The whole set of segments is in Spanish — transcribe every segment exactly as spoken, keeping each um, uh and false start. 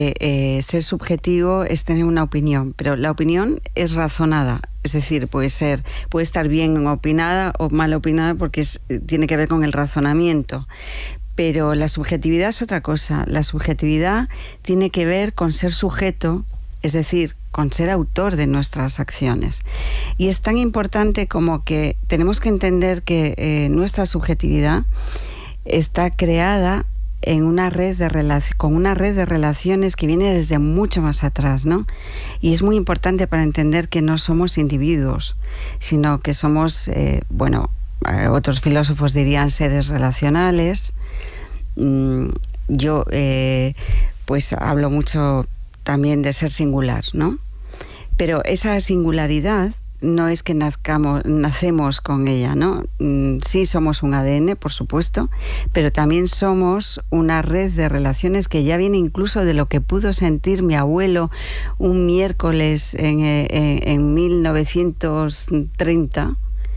eh, ser subjetivo es tener una opinión, pero la opinión es razonada. Es decir, puede ser, puede estar bien opinada o mal opinada porque es, tiene que ver con el razonamiento. Pero la subjetividad es otra cosa. La subjetividad tiene que ver con ser sujeto, es decir, con ser autor de nuestras acciones. Y es tan importante como que tenemos que entender que eh, nuestra subjetividad está creada en una red de relac- con una red de relaciones que viene desde mucho más atrás, ¿no? Y es muy importante para entender que no somos individuos, sino que somos, eh, bueno, eh, otros filósofos dirían seres relacionales. Mm, yo, eh, pues, hablo mucho también de ser singular, ¿no? Pero esa singularidad no es que nazcamos, nacemos con ella, ¿no? Sí somos un A D N, por supuesto, pero también somos una red de relaciones que ya viene incluso de lo que pudo sentir mi abuelo un miércoles en, en, en mil novecientos treinta,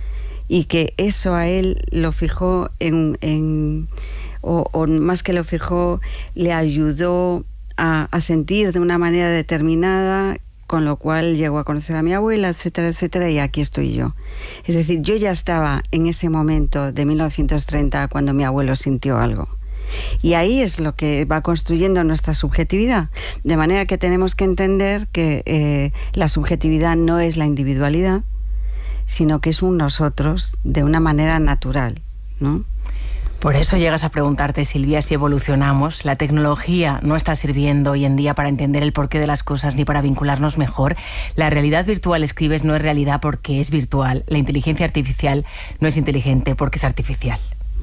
y que eso a él lo fijó en... en o, o más que lo fijó, le ayudó a, a sentir de una manera determinada, con lo cual llegó a conocer a mi abuela, etcétera, etcétera, y aquí estoy yo. Es decir, yo ya estaba en ese momento de mil novecientos treinta cuando mi abuelo sintió algo. Y ahí es lo que va construyendo nuestra subjetividad. De manera que tenemos que entender que eh, la subjetividad no es la individualidad, sino que es un nosotros de una manera natural, ¿no? Por eso llegas a preguntarte, Silvia, si evolucionamos. La tecnología no está sirviendo hoy en día para entender el porqué de las cosas ni para vincularnos mejor. La realidad virtual, escribes, no es realidad porque es virtual. La inteligencia artificial no es inteligente porque es artificial.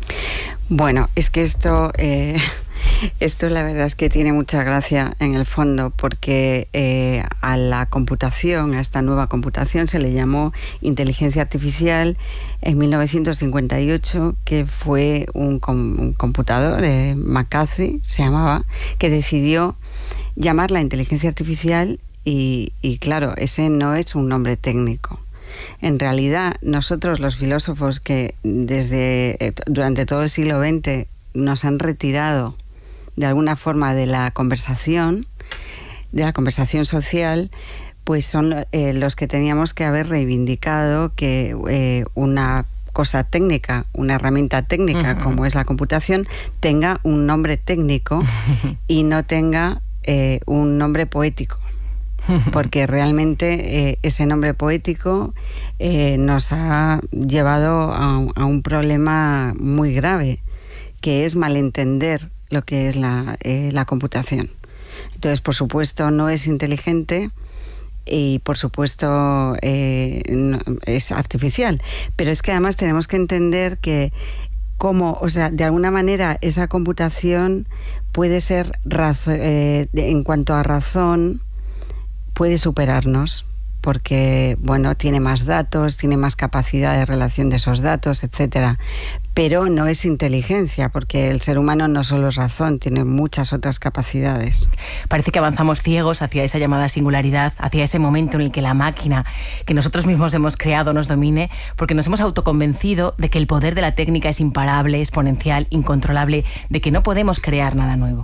Bueno, es que esto, eh, esto la verdad es que tiene mucha gracia en el fondo, porque eh, a la computación, a esta nueva computación, se le llamó inteligencia artificial en mil novecientos cincuenta y ocho, que fue un, com un computador, eh, McAfee se llamaba, que decidió llamarla inteligencia artificial y, y claro, ese no es un nombre técnico. En realidad, nosotros los filósofos que desde eh, durante todo el siglo veinte nos han retirado de alguna forma de la conversación, de la conversación social, pues son eh, los que teníamos que haber reivindicado que eh, una cosa técnica, una herramienta técnica uh-huh. como es la computación, tenga un nombre técnico y no tenga eh, un nombre poético. Porque realmente eh, ese nombre poético eh, nos ha llevado a, a un problema muy grave, que es malentender lo que es la, eh, la computación. Entonces, por supuesto, no es inteligente y, por supuesto, eh, no, es artificial. Pero es que además tenemos que entender que cómo, o sea, de alguna manera esa computación puede ser, eh, en cuanto a razón, puede superarnos, porque, bueno, tiene más datos, tiene más capacidad de relación de esos datos, etcétera. Pero no es inteligencia, porque el ser humano no solo es razón, tiene muchas otras capacidades. Parece que avanzamos ciegos hacia esa llamada singularidad, hacia ese momento en el que la máquina que nosotros mismos hemos creado nos domine, porque nos hemos autoconvencido de que el poder de la técnica es imparable, exponencial, incontrolable, de que no podemos crear nada nuevo.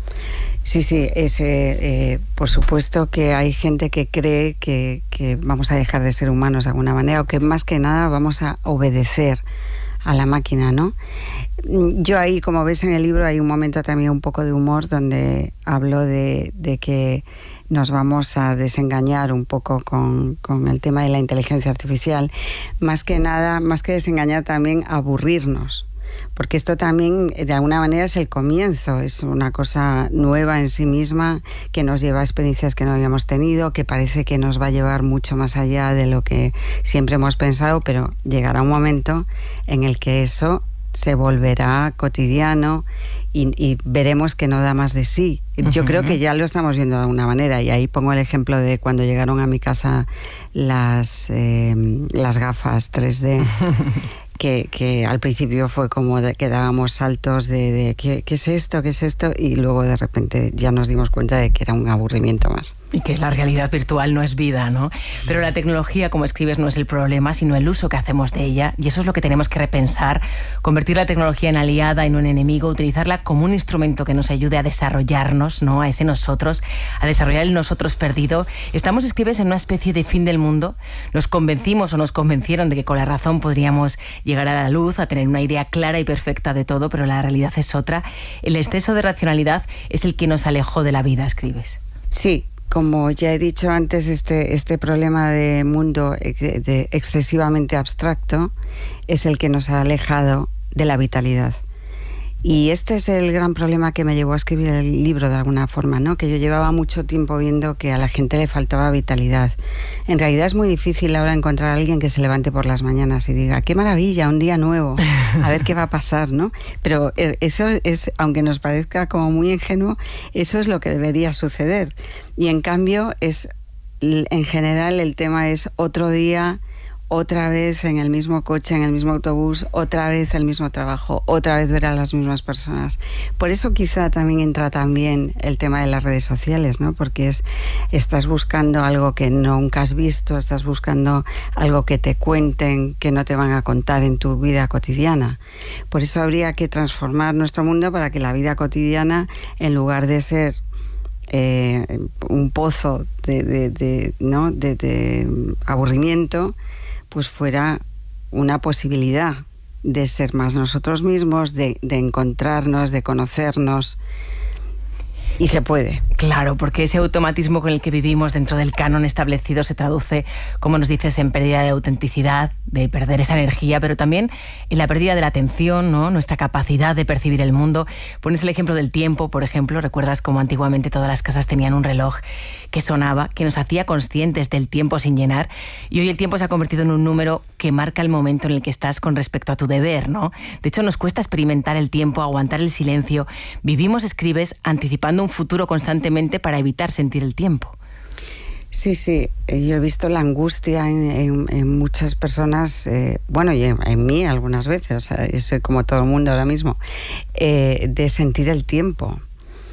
Sí, sí, es, eh, eh, por supuesto que hay gente que cree que, que vamos a dejar de ser humanos de alguna manera, o que más que nada vamos a obedecer a la máquina, ¿no? Yo ahí, como ves en el libro, hay un momento también un poco de humor donde hablo de, de que nos vamos a desengañar un poco con, con el tema de la inteligencia artificial. Más que nada, más que desengañar, también aburrirnos. Porque esto también, de alguna manera, es el comienzo, es una cosa nueva en sí misma, que nos lleva a experiencias que no habíamos tenido, que parece que nos va a llevar mucho más allá de lo que siempre hemos pensado, pero llegará un momento en el que eso se volverá cotidiano y, y veremos que no da más de sí. Yo uh-huh. creo que ya lo estamos viendo de alguna manera, y ahí pongo el ejemplo de cuando llegaron a mi casa las, eh, las gafas tres D. Que, que al principio fue como de que dábamos saltos de, de ¿qué, ¿qué es esto? ¿Qué es esto? Y luego de repente ya nos dimos cuenta de que era un aburrimiento más. Y que la realidad virtual no es vida, ¿no? Pero la tecnología, como escribes, no es el problema, sino el uso que hacemos de ella, y eso es lo que tenemos que repensar, convertir la tecnología en aliada y no en enemigo, utilizarla tecnología como un instrumento que nos ayude a desarrollarnos, ¿no? A ese nosotros, a desarrollar el nosotros perdido. Estamos, escribes, en una especie de fin del mundo. Nos convencimos o nos convencieron de que con la razón podríamos llegar a la luz, a tener una idea clara y perfecta de todo, pero la realidad es otra. El exceso de racionalidad es el que nos alejó de la vida, escribes. Sí. Como ya he dicho antes, este, este problema de mundo de, de excesivamente abstracto es el que nos ha alejado de la vitalidad. Y este es el gran problema que me llevó a escribir el libro de alguna forma, ¿no? Que yo llevaba mucho tiempo viendo que a la gente le faltaba vitalidad. En realidad es muy difícil ahora encontrar a alguien que se levante por las mañanas y diga, qué maravilla, un día nuevo, a ver qué va a pasar, ¿no? Pero eso es, aunque nos parezca como muy ingenuo, eso es lo que debería suceder. Y en cambio, es, en general el tema es otro día, otra vez en el mismo coche, en el mismo autobús, otra vez el mismo trabajo, otra vez ver a las mismas personas. Por eso quizá también entra también el tema de las redes sociales, ¿no? Porque es, estás buscando algo que nunca has visto, estás buscando algo que te cuenten, que no te van a contar en tu vida cotidiana. Por eso habría que transformar nuestro mundo para que la vida cotidiana, en lugar de ser eh, un pozo de, de, de, ¿no? de, de aburrimiento, pues fuera una posibilidad de ser más nosotros mismos, de, de encontrarnos, de conocernos. Y se puede. Claro, porque ese automatismo con el que vivimos dentro del canon establecido se traduce, como nos dices, en pérdida de autenticidad, de perder esa energía, pero también en la pérdida de la atención, ¿no? Nuestra capacidad de percibir el mundo. Pones el ejemplo del tiempo, por ejemplo. ¿Recuerdas cómo antiguamente todas las casas tenían un reloj que sonaba, que nos hacía conscientes del tiempo sin llenar? Y hoy el tiempo se ha convertido en un número que marca el momento en el que estás con respecto a tu deber, ¿no? De hecho, nos cuesta experimentar el tiempo, aguantar el silencio. Vivimos, escribes, anticipando un futuro constantemente para evitar sentir el tiempo. Sí, sí, yo he visto la angustia en, en, en muchas personas, eh, bueno, y en, en mí algunas veces, o sea, yo soy como todo el mundo ahora mismo, eh, de sentir el tiempo.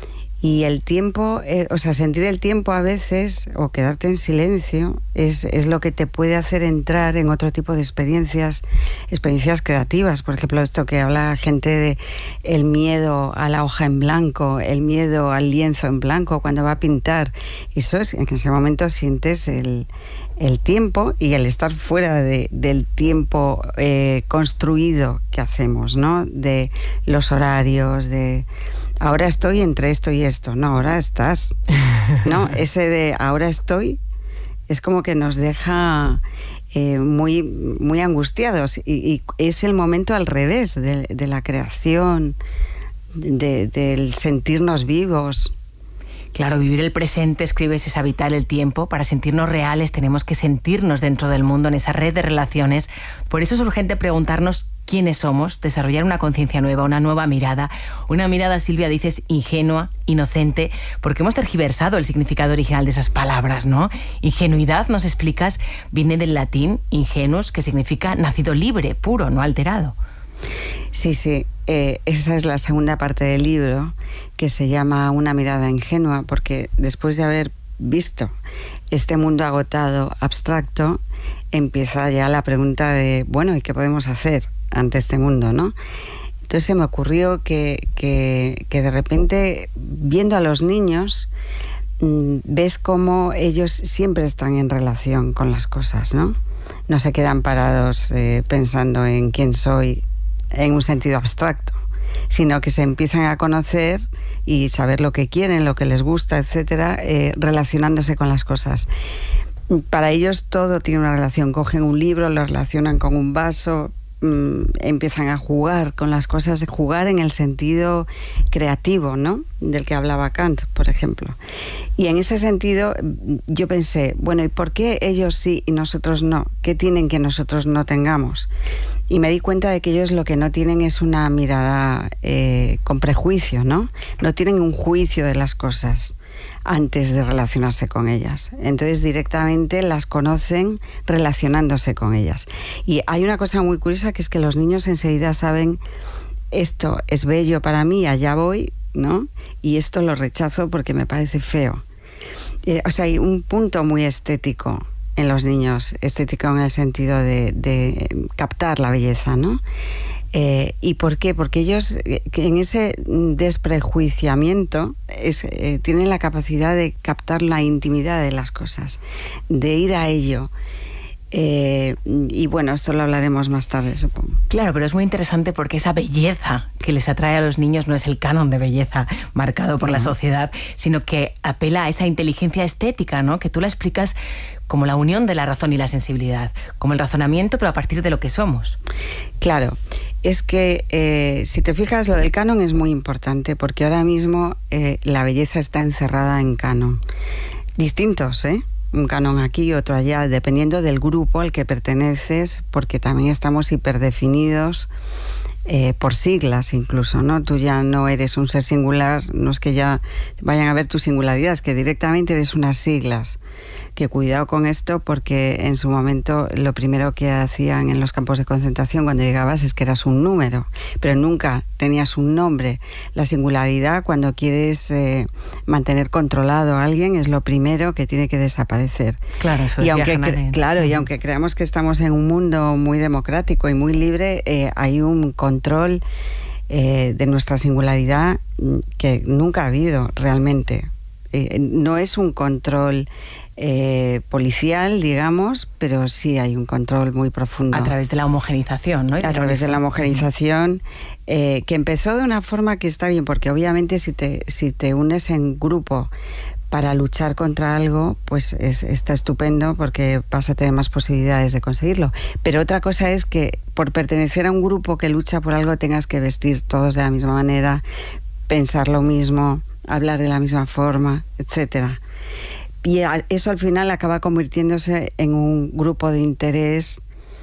Y el tiempo, eh, o sea, sentir el tiempo a veces, o quedarte en silencio, es, es lo que te puede hacer entrar en otro tipo de experiencias, experiencias creativas. Por ejemplo, esto que habla gente de el miedo a la hoja en blanco, el miedo al lienzo en blanco cuando va a pintar. Eso es, en ese momento sientes el, el tiempo y el estar fuera de, del tiempo eh, construido que hacemos, ¿no? De los horarios, de... ahora estoy entre esto y esto. No, ahora estás. No, ese de ahora estoy es como que nos deja eh, muy, muy angustiados. Y, y es el momento al revés de, de la creación, de, del sentirnos vivos. Claro, vivir el presente, escribes, es habitar el tiempo. Para sentirnos reales tenemos que sentirnos dentro del mundo, en esa red de relaciones. Por eso es urgente preguntarnos quiénes somos, desarrollar una conciencia nueva, una nueva mirada. Una mirada, Silvia, dices, ingenua, inocente, porque hemos tergiversado el significado original de esas palabras, ¿no? Ingenuidad, nos explicas, viene del latín ingenus, que significa nacido libre, puro, no alterado. Sí, sí. Eh, esa es la segunda parte del libro, que se llama Una mirada ingenua, porque después de haber visto este mundo agotado, abstracto, empieza ya la pregunta de, bueno, ¿y qué podemos hacer ante este mundo, no? Entonces se me ocurrió que, que, que de repente, viendo a los niños, mmm, ves cómo ellos siempre están en relación con las cosas, ¿no? No se quedan parados eh, pensando en quién soy, en un sentido abstracto, sino que se empiezan a conocer y saber lo que quieren, lo que les gusta, etcétera, eh, relacionándose con las cosas. Para ellos todo tiene una relación. Cogen un libro, lo relacionan con un vaso, mmm, empiezan a jugar con las cosas, jugar en el sentido creativo, ¿no? Del que hablaba Kant, por ejemplo. Y en ese sentido yo pensé, bueno, ¿y por qué ellos sí y nosotros no? ¿Qué tienen que nosotros no tengamos? Y me di cuenta de que ellos lo que no tienen es una mirada eh, con prejuicio, ¿no? No tienen un juicio de las cosas antes de relacionarse con ellas. Entonces directamente las conocen relacionándose con ellas. Y hay una cosa muy curiosa, que es que los niños enseguida saben, esto es bello para mí, allá voy, ¿no? Y esto lo rechazo porque me parece feo. Eh, o sea, hay un punto muy estético en los niños, estético en el sentido de, de captar la belleza, ¿no? Eh, ¿Y por qué? Porque ellos, en ese desprejuiciamiento, es, eh, tienen la capacidad de captar la intimidad de las cosas, de ir a ello. Eh, y bueno, esto lo hablaremos más tarde, supongo. Claro, pero es muy interesante porque esa belleza que les atrae a los niños no es el canon de belleza marcado por no. la sociedad, sino que apela a esa inteligencia estética, ¿no? Que tú la explicas como la unión de la razón y la sensibilidad, como el razonamiento, pero a partir de lo que somos. Claro, es que eh, si te fijas, lo del canon es muy importante, porque ahora mismo eh, la belleza está encerrada en canon. Distintos, ¿eh? Un canon aquí, otro allá, dependiendo del grupo al que perteneces, porque también estamos hiperdefinidos eh, por siglas incluso, ¿no? Tú ya no eres un ser singular, no es que ya vayan a ver tu singularidad, es que directamente eres unas siglas. Que cuidado con esto, porque en su momento lo primero que hacían en los campos de concentración cuando llegabas es que eras un número, pero nunca tenías un nombre. La singularidad, cuando quieres eh, mantener controlado a alguien, es lo primero que tiene que desaparecer. Claro, eso y aunque cre- claro, y aunque creamos que estamos en un mundo muy democrático y muy libre, eh, hay un control eh, de nuestra singularidad que nunca ha habido realmente. Eh, no es un control Eh, policial, digamos, pero sí hay un control muy profundo. A través de la homogenización, ¿no? A través de la homogenización, eh, que empezó de una forma que está bien, porque obviamente si te, si te unes en grupo para luchar contra algo, pues es, está estupendo, porque vas a tener más posibilidades de conseguirlo. Pero otra cosa es que por pertenecer a un grupo que lucha por algo tengas que vestir todos de la misma manera, pensar lo mismo, hablar de la misma forma, etcétera. Y eso al final acaba convirtiéndose en un grupo de interés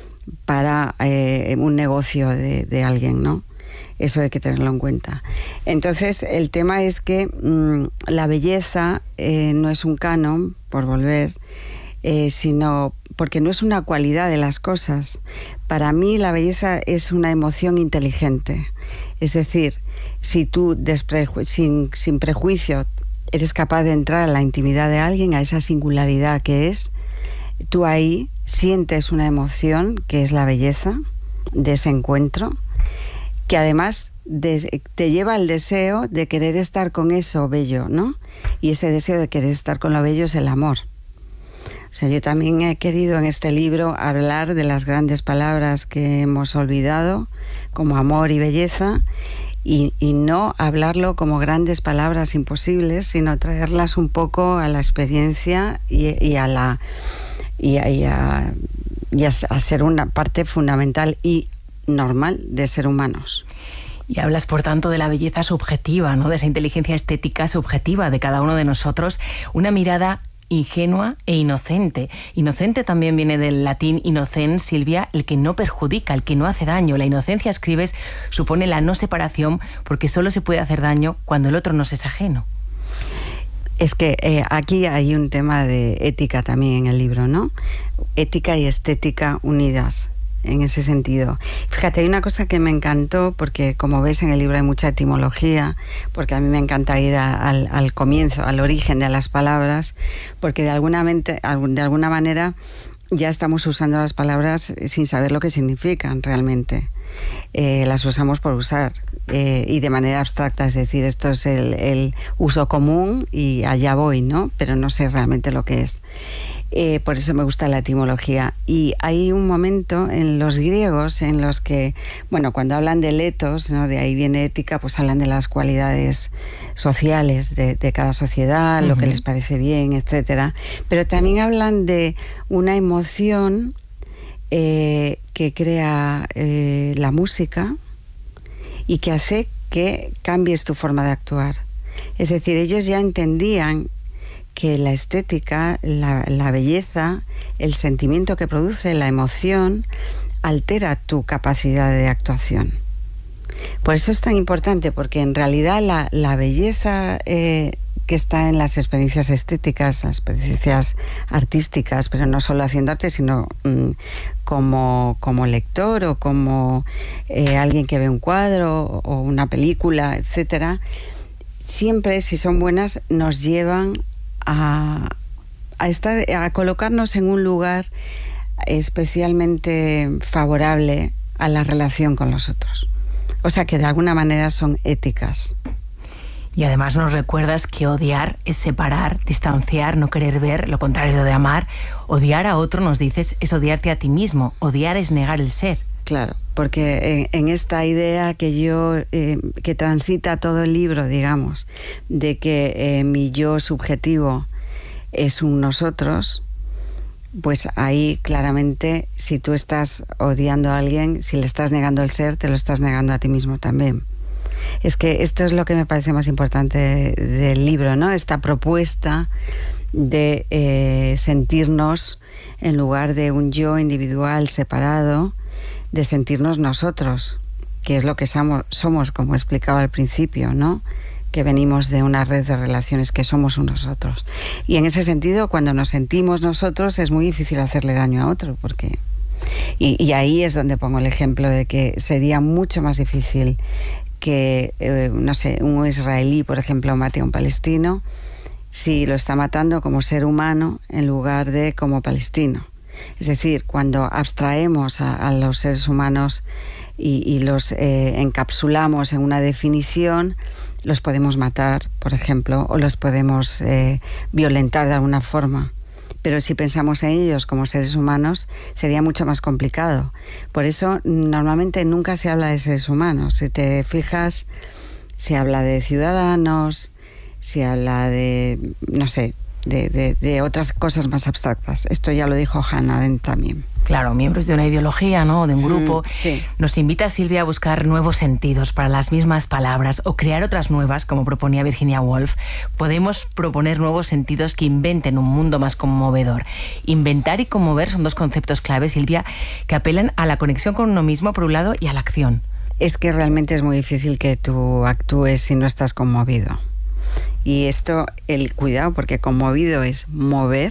para eh, un negocio de, de alguien, ¿no? Eso hay que tenerlo en cuenta. Entonces, el tema es que mmm, la belleza eh, no es un canon, por volver, eh, sino porque no es una cualidad de las cosas. Para mí la belleza es una emoción inteligente. Es decir, si tú despreju- sin, sin prejuicio eres capaz de entrar a la intimidad de alguien, a esa singularidad que es, tú ahí sientes una emoción que es la belleza de ese encuentro, que además de, te lleva al deseo de querer estar con eso bello, ¿no? Y ese deseo de querer estar con lo bello es el amor. O sea, yo también he querido en este libro hablar de las grandes palabras que hemos olvidado, como amor y belleza, Y, y no hablarlo como grandes palabras imposibles, sino traerlas un poco a la experiencia y, y a la y a, y a, y a, a ser una parte fundamental y normal de ser humanos. Y hablas, por tanto, de la belleza subjetiva, ¿no? De esa inteligencia estética subjetiva de cada uno de nosotros, una mirada ingenua e inocente. Inocente también viene del latín innocens, Silvia, el que no perjudica, el que no hace daño. La inocencia, escribes, supone la no separación, porque solo se puede hacer daño cuando el otro nos es ajeno. Es que eh, aquí hay un tema de ética también en el libro, ¿no? Ética y estética unidas. En ese sentido. Fíjate, hay una cosa que me encantó, porque como ves en el libro hay mucha etimología, porque a mí me encanta ir a, al, al comienzo, al origen de las palabras, porque de alguna, mente, de alguna manera ya estamos usando las palabras sin saber lo que significan realmente. Eh, las usamos por usar eh, y de manera abstracta, es decir, esto es el, el uso común y allá voy, ¿no? Pero no sé realmente lo que es. Eh, por eso me gusta la etimología. Y hay un momento en los griegos en los que, bueno, cuando hablan del ethos, ¿no? De ahí viene ética, pues hablan de las cualidades sociales de, de cada sociedad, uh-huh. Lo que les parece bien, etcétera. Pero también hablan de una emoción eh, que crea eh, la música y que hace que cambies tu forma de actuar. Es decir, ellos ya entendían que la estética, la, la belleza, el sentimiento que produce, la emoción, altera tu capacidad de actuación. Por eso es tan importante, porque en realidad la, la belleza eh, que está en las experiencias estéticas, las experiencias artísticas, pero no solo haciendo arte, sino mmm, como, como lector o como eh, alguien que ve un cuadro o una película, etcétera, siempre, si son buenas, nos llevan A, a estar, a colocarnos en un lugar especialmente favorable a la relación con los otros. O sea que de alguna manera son éticas. Y además nos recuerdas que odiar es separar, distanciar, no querer ver, lo contrario de amar. Odiar a otro, nos dices, es odiarte a ti mismo. Odiar es negar el ser. Claro, porque en, en esta idea que yo, eh, que transita todo el libro, digamos, de que eh, mi yo subjetivo es un nosotros, pues ahí claramente, si tú estás odiando a alguien, si le estás negando el ser, te lo estás negando a ti mismo también. Es que esto es lo que me parece más importante del libro, ¿no? Esta propuesta de eh, sentirnos, en lugar de un yo individual separado, de sentirnos nosotros, que es lo que somos, somos, como explicaba al principio, ¿no? Que venimos de una red de relaciones, que somos un nosotros. Y en ese sentido, cuando nos sentimos nosotros, es muy difícil hacerle daño a otro, porque... Y, y ahí es donde pongo el ejemplo de que sería mucho más difícil que, eh, no sé, un israelí, por ejemplo, mate a un palestino si lo está matando como ser humano en lugar de como palestino. Es decir, cuando abstraemos a, a los seres humanos y, y los eh, encapsulamos en una definición, los podemos matar, por ejemplo, o los podemos eh, violentar de alguna forma. Pero si pensamos en ellos como seres humanos, sería mucho más complicado. Por eso, normalmente nunca se habla de seres humanos. Si te fijas, se habla de ciudadanos, se habla de, no sé, de, de, de otras cosas más abstractas. Esto ya lo dijo Hannah Arendt también. Claro, miembros de una ideología, ¿no?, de un grupo. Mm, sí. Nos invita Silvia a buscar nuevos sentidos para las mismas palabras o crear otras nuevas, como proponía Virginia Woolf. Podemos proponer nuevos sentidos que inventen un mundo más conmovedor. Inventar y conmover son dos conceptos clave, Silvia, que apelan a la conexión con uno mismo, por un lado, y a la acción. Es que realmente es muy difícil que tú actúes si no estás conmovido. Y esto, el cuidado, porque conmovido es mover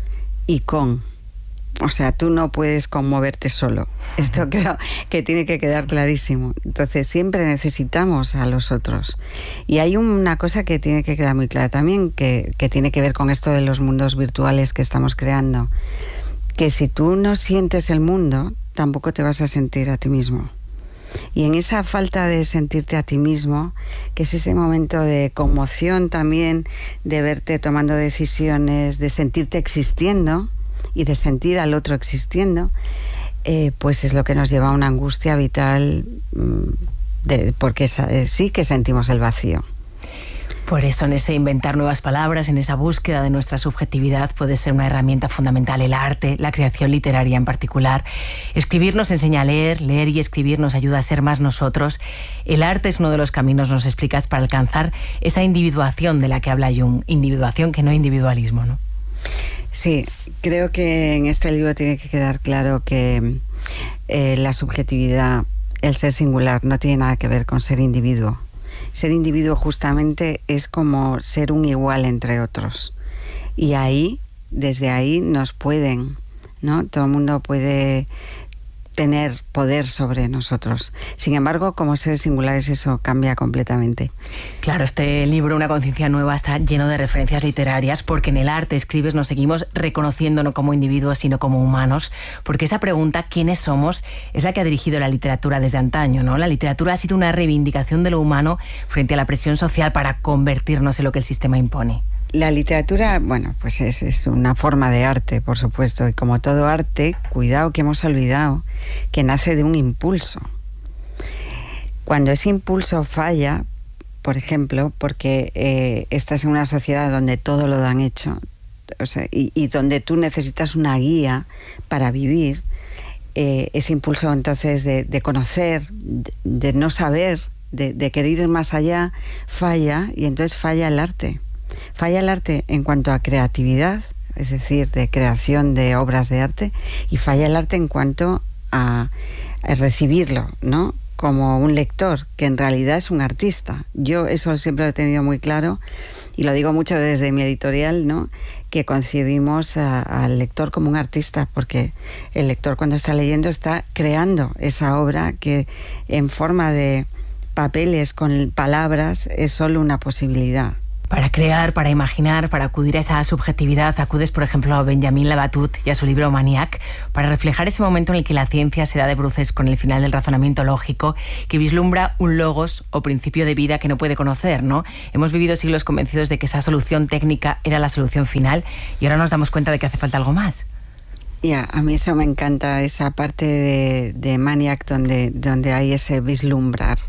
y con. O sea, tú no puedes conmoverte solo. Esto creo que tiene que quedar clarísimo. Entonces, siempre necesitamos a los otros. Y hay una cosa que tiene que quedar muy clara también, que, que tiene que ver con esto de los mundos virtuales que estamos creando. Que si tú no sientes el mundo, tampoco te vas a sentir a ti mismo. Y en esa falta de sentirte a ti mismo, que es ese momento de conmoción también, de verte tomando decisiones, de sentirte existiendo y de sentir al otro existiendo, eh, pues es lo que nos lleva a una angustia vital, de, porque esa, sí que sentimos el vacío. Por eso, en ese inventar nuevas palabras, en esa búsqueda de nuestra subjetividad, puede ser una herramienta fundamental el arte, la creación literaria en particular. Escribir nos enseña a leer, leer y escribir nos ayuda a ser más nosotros. El arte es uno de los caminos, nos explicas, para alcanzar esa individuación de la que habla Jung. Individuación que no individualismo, ¿no? Sí, creo que en este libro tiene que quedar claro que eh, la subjetividad, el ser singular, no tiene nada que ver con ser individuo. Ser individuo justamente es como ser un igual entre otros. Y ahí, desde ahí nos pueden, ¿no? Todo el mundo puede tener poder sobre nosotros. Sin embargo, como seres singulares eso cambia completamente. Claro, este libro, Una conciencia nueva, está lleno de referencias literarias, porque en el arte, escribes, nos seguimos reconociendo no como individuos, sino como humanos, porque esa pregunta, ¿quiénes somos?, es la que ha dirigido la literatura desde antaño, ¿no? La literatura ha sido una reivindicación de lo humano frente a la presión social para convertirnos en lo que el sistema impone. La literatura, bueno, pues es, es una forma de arte, por supuesto, y como todo arte, cuidado que hemos olvidado que nace de un impulso. Cuando ese impulso falla, por ejemplo, porque eh, estás en una sociedad donde todo lo dan hecho, o sea, y, y donde tú necesitas una guía para vivir, eh, ese impulso entonces de, de conocer, de, de no saber, de, de querer ir más allá, falla, y entonces falla el arte. Falla el arte en cuanto a creatividad, es decir, de creación de obras de arte, y falla el arte en cuanto a, a recibirlo, ¿no?, como un lector, que en realidad es un artista. Yo eso siempre lo he tenido muy claro, y lo digo mucho desde mi editorial, ¿no?, que concebimos a, al lector como un artista, porque el lector, cuando está leyendo, está creando esa obra que en forma de papeles con palabras es solo una posibilidad. Para crear, para imaginar, para acudir a esa subjetividad, acudes, por ejemplo, a Benjamin Labatut y a su libro Maniac, para reflejar ese momento en el que la ciencia se da de bruces con el final del razonamiento lógico, que vislumbra un logos o principio de vida que no puede conocer, ¿no? Hemos vivido siglos convencidos de que esa solución técnica era la solución final y ahora nos damos cuenta de que hace falta algo más. Ya, a mí eso me encanta, esa parte de, de Maniac donde, donde hay ese vislumbrar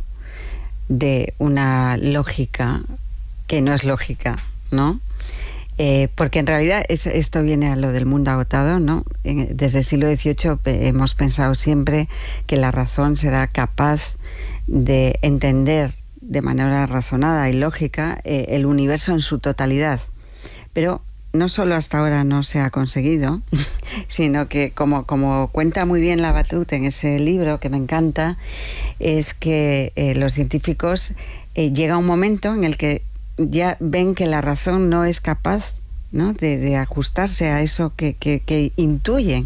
de una lógica que no es lógica, ¿no? Eh, porque en realidad es, esto viene a lo del mundo agotado, ¿no? Desde el siglo dieciocho hemos pensado siempre que la razón será capaz de entender de manera razonada y lógica eh, el universo en su totalidad. Pero no solo hasta ahora no se ha conseguido, sino que, como, como cuenta muy bien Labatut en ese libro, que me encanta, es que eh, los científicos eh, llega un momento en el que ya ven que la razón no es capaz, ¿no?, de, de ajustarse a eso que, que, que intuyen.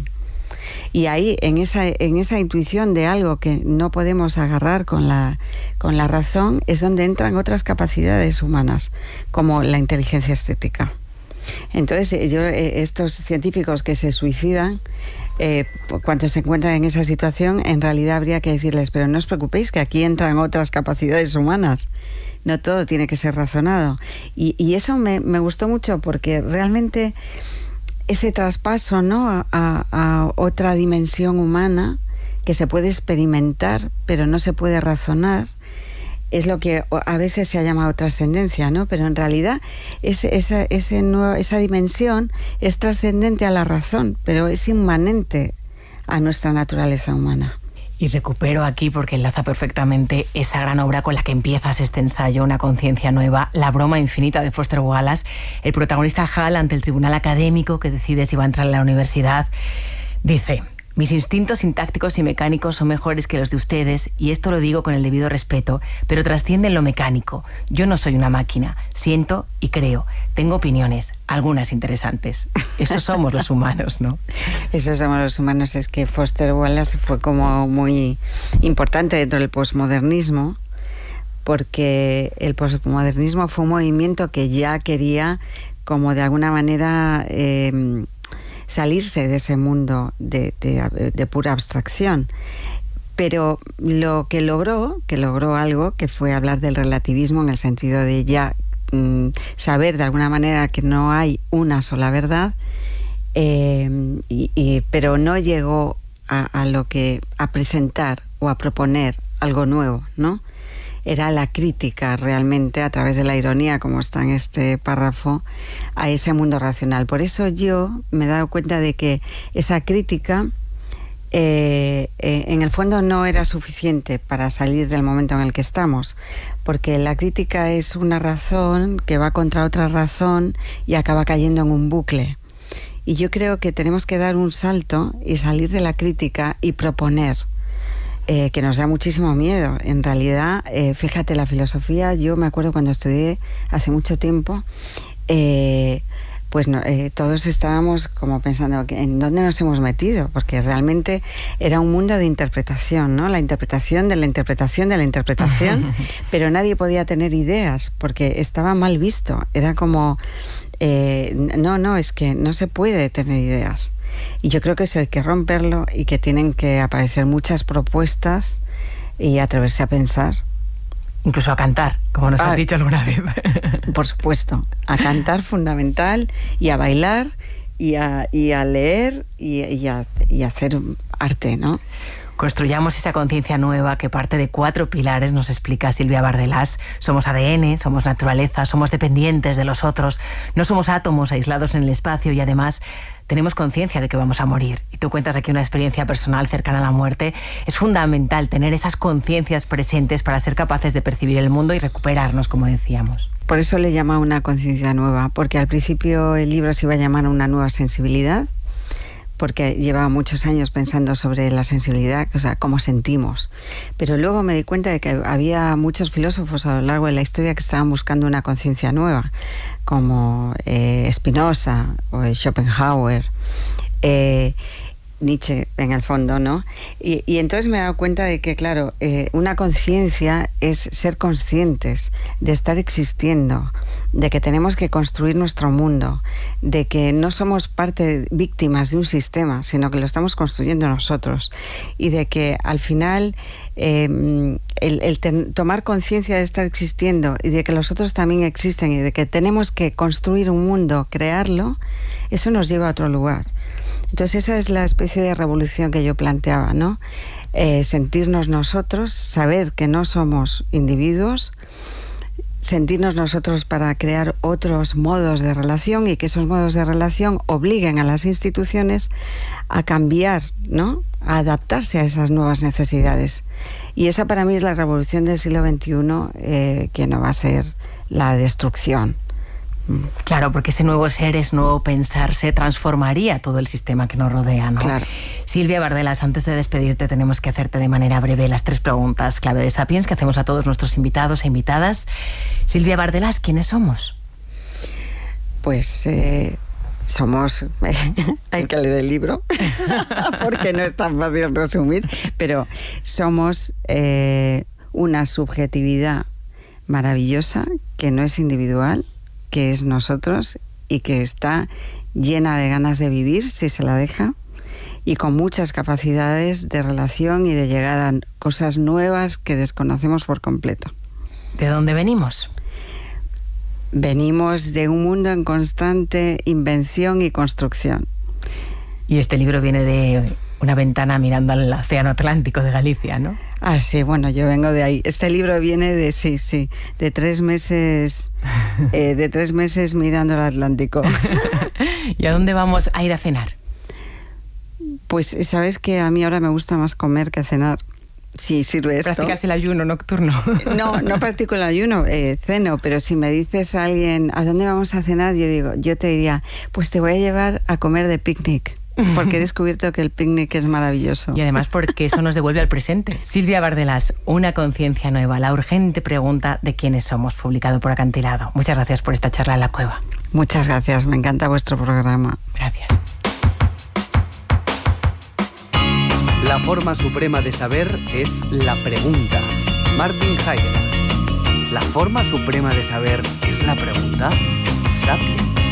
Y ahí, en esa, en esa intuición de algo que no podemos agarrar con la, con la razón, es donde entran otras capacidades humanas, como la inteligencia estética. Entonces, yo, estos científicos que se suicidan, eh, cuando se encuentran en esa situación, en realidad habría que decirles, pero no os preocupéis, que aquí entran otras capacidades humanas. No todo tiene que ser razonado. Y, y eso me, me gustó mucho, porque realmente ese traspaso, ¿no?, a, a, a otra dimensión humana que se puede experimentar, pero no se puede razonar, es lo que a veces se ha llamado trascendencia, ¿no? Pero en realidad ese, esa, ese nuevo, esa dimensión es trascendente a la razón, pero es inmanente a nuestra naturaleza humana. Y recupero aquí, porque enlaza perfectamente, esa gran obra con la que empiezas este ensayo, Una conciencia nueva, La broma infinita, de Foster Wallace. El protagonista Hal, ante el tribunal académico que decide si va a entrar en la universidad, dice: mis instintos sintácticos y mecánicos son mejores que los de ustedes, y esto lo digo con el debido respeto, pero trascienden lo mecánico. Yo no soy una máquina, siento y creo, tengo opiniones, algunas interesantes. Eso somos los humanos, ¿no? Eso somos los humanos. Es que Foster Wallace fue como muy importante dentro del posmodernismo, porque el posmodernismo fue un movimiento que ya quería, como de alguna manera, eh, salirse de ese mundo de, de, de pura abstracción. Pero lo que logró, que logró algo, que fue hablar del relativismo, en el sentido de ya mm, saber de alguna manera que no hay una sola verdad, eh, y, y, pero no llegó a, a lo que a presentar o a proponer algo nuevo, ¿no? Era la crítica realmente, a través de la ironía, como está en este párrafo, a ese mundo racional. Por eso yo me he dado cuenta de que esa crítica eh, eh, en el fondo no era suficiente para salir del momento en el que estamos, porque la crítica es una razón que va contra otra razón y acaba cayendo en un bucle. Y yo creo que tenemos que dar un salto y salir de la crítica y proponer. Eh, que nos da muchísimo miedo. En realidad, eh, fíjate, la filosofía, yo me acuerdo cuando estudié hace mucho tiempo, eh, pues no, eh, todos estábamos como pensando, ¿en dónde nos hemos metido? Porque realmente era un mundo de interpretación, ¿no? La interpretación de la interpretación de la interpretación, pero nadie podía tener ideas porque estaba mal visto. Era como, eh, no, no, es que no se puede tener ideas. Y yo creo que eso hay que romperlo y que tienen que aparecer muchas propuestas y atreverse a pensar. Incluso a cantar, como nos ah, has dicho alguna vez. Por supuesto, a cantar fundamental, y a bailar, y a, y a leer, y, y, a, y a hacer arte, ¿no? Construyamos esa conciencia nueva que parte de cuatro pilares, nos explica Silvia Bardellás. Somos A D N, somos naturaleza, somos dependientes de los otros, no somos átomos aislados en el espacio, y además tenemos conciencia de que vamos a morir. Y tú cuentas aquí una experiencia personal cercana a la muerte. Es fundamental tener esas conciencias presentes para ser capaces de percibir el mundo y recuperarnos, como decíamos. Por eso le llama una conciencia nueva, porque al principio el libro se iba a llamar Una nueva sensibilidad, porque llevaba muchos años pensando sobre la sensibilidad, o sea, cómo sentimos. Pero luego me di cuenta de que había muchos filósofos a lo largo de la historia que estaban buscando una conciencia nueva, como eh, Spinoza o Schopenhauer. Eh, Nietzsche, en el fondo, ¿no? Y, y entonces me he dado cuenta de que, claro, eh, una conciencia es ser conscientes de estar existiendo, de que tenemos que construir nuestro mundo, de que no somos parte, víctimas de un sistema, sino que lo estamos construyendo nosotros, y de que al final eh, el, el ten, tomar conciencia de estar existiendo y de que los otros también existen y de que tenemos que construir un mundo, crearlo, eso nos lleva a otro lugar. Entonces esa es la especie de revolución que yo planteaba, ¿no? Eh, sentirnos nosotros, saber que no somos individuos, sentirnos nosotros para crear otros modos de relación y que esos modos de relación obliguen a las instituciones a cambiar, ¿no? A adaptarse a esas nuevas necesidades. Y esa para mí es la revolución del siglo veintiuno, eh, que no va a ser la destrucción. Claro, porque ese nuevo ser, ese nuevo pensarse transformaría todo el sistema que nos rodea, ¿no? Claro. Silvia Bardelas, antes de despedirte tenemos que hacerte de manera breve las tres preguntas clave de Sapiens que hacemos a todos nuestros invitados e invitadas. Silvia Bardelas, ¿quiénes somos? Pues eh, somos... hay que leer el libro porque no es tan fácil resumir, pero somos eh, una subjetividad maravillosa que no es individual, que es nosotros y que está llena de ganas de vivir si se la deja y con muchas capacidades de relación y de llegar a cosas nuevas que desconocemos por completo. ¿De dónde venimos? Venimos de un mundo en constante invención y construcción. Y este libro viene de una ventana mirando al Océano Atlántico de Galicia, ¿no? Ah, sí, bueno, yo vengo de ahí. Este libro viene de, sí, sí, de tres meses, eh, de tres meses mirando el Atlántico. ¿Y a dónde vamos a ir a cenar? Pues sabes que a mí ahora me gusta más comer que cenar. Sí, sirve esto. ¿Practicas el ayuno nocturno? No, no practico el ayuno, eh, ceno, pero si me dices a alguien, ¿a dónde vamos a cenar? Yo digo, yo te diría, pues te voy a llevar a comer de picnic. Porque he descubierto que el picnic es maravilloso. Y además porque eso nos devuelve al presente. Silvia Bardelas, Una conciencia nueva, la urgente pregunta de quiénes somos, publicado por Acantilado. Muchas gracias por esta charla en la cueva. Muchas gracias, me encanta vuestro programa. Gracias. La forma suprema de saber es la pregunta. Martin Heidegger. La forma suprema de saber es la pregunta. Sapiens.